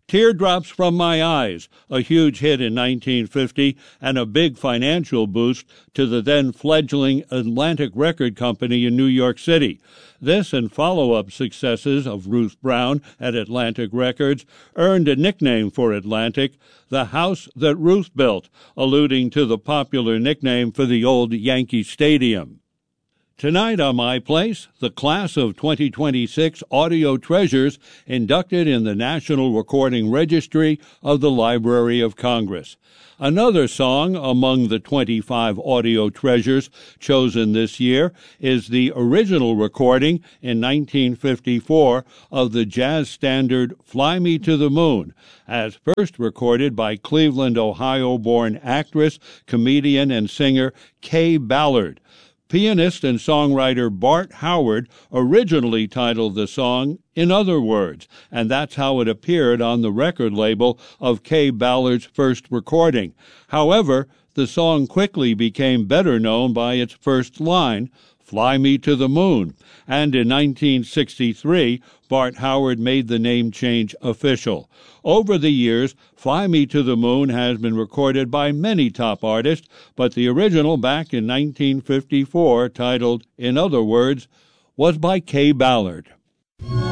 Teardrops from My Eyes, a huge hit in 1950 and a big financial boost to the then-fledgling Atlantic Record Company in New York City. This and follow-up successes of Ruth Brown at Atlantic Records earned a nickname for Atlantic, the House That Ruth Built, alluding to the popular nickname for the old Yankee Stadium. Tonight on My Place, the class of 2026 Audio Treasures inducted in the National Recording Registry of the Library of Congress. Another song among the 25 audio treasures chosen this year is the original recording in 1954 of the jazz standard Fly Me to the Moon, as first recorded by Cleveland, Ohio-born actress, comedian, and singer Kay Ballard. Pianist and songwriter Bart Howard originally titled the song In Other Words, and that's how it appeared on the record label of Kay Ballard's first recording. However, the song quickly became better known by its first line, Fly Me to the Moon, and in 1963, Bart Howard made the name change official. Over the years, Fly Me to the Moon has been recorded by many top artists, but the original back in 1954, titled In Other Words, was by Kay Ballard.